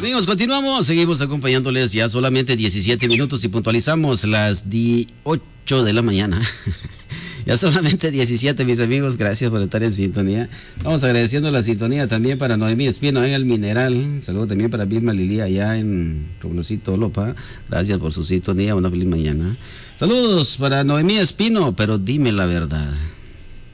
Amigos, continuamos, seguimos acompañándoles ya solamente 17 minutos y puntualizamos las 8 de la mañana. Ya solamente 17, mis amigos, gracias por estar en sintonía. Vamos agradeciendo la sintonía también para Noemí Espino en El Mineral. Saludos también para Vilma Lilia allá en Roblosito Lopa. Gracias por su sintonía, una feliz mañana. Saludos para Noemí Espino, pero dime la verdad.